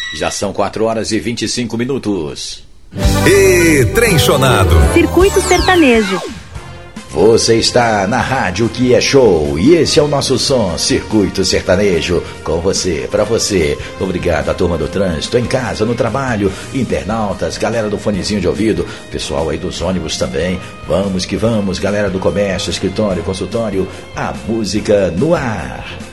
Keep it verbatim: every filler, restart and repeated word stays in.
Já são quatro horas e vinte e cinco minutos. E Trenchonado. Circuito Sertanejo. Você está na rádio que é show e esse é o nosso som, Circuito Sertanejo, com você, pra você. Obrigado à turma do trânsito, em casa, no trabalho, internautas, galera do fonezinho de ouvido, pessoal aí dos ônibus também. Vamos que vamos, galera do comércio, escritório, consultório, a música no ar.